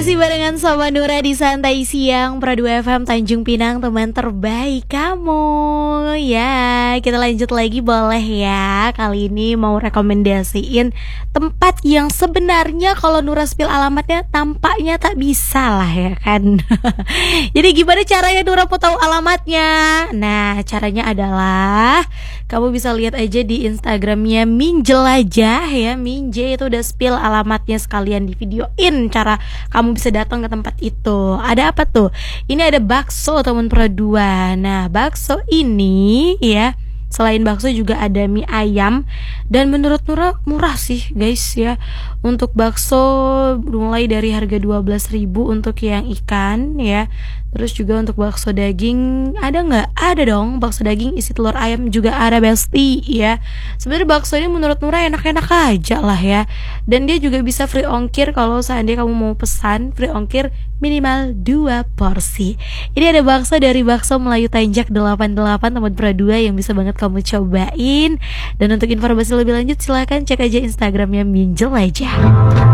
Masih barengan sama Nura di Santai Siang Pro 2 FM Tanjung Pinang, teman terbaik kamu. Ya, kita lanjut lagi boleh ya. Kali ini mau rekomendasiin tempat yang sebenarnya kalau Nura spill alamatnya tampaknya tak bisa lah ya kan. Jadi gimana caranya Nura mau tahu alamatnya? Nah, caranya adalah kamu bisa lihat aja di Instagramnya Minjelajah ya. Minje itu udah spill alamatnya, sekalian di videoin cara kamu bisa datang ke tempat itu. Ada apa tuh? Ini ada bakso teman Pro 2. Nah, bakso ini ya, selain bakso juga ada mie ayam. Dan menurut Nura murah sih guys ya. Untuk bakso mulai dari harga 12.000 untuk yang ikan ya. Terus juga untuk bakso daging ada nggak? Ada dong, bakso daging isi telur ayam juga ada besti ya. Sebenarnya bakso ini menurut Nura enak-enak aja lah ya. Dan dia juga bisa free ongkir kalau seandainya kamu mau pesan, free ongkir minimal 2 porsi. Ini ada bakso dari Bakso Melayu Tanjak 88 tempat Pro 2 yang bisa banget kamu cobain. Dan untuk informasi lebih lanjut silahkan cek aja Instagramnya Minjelajah.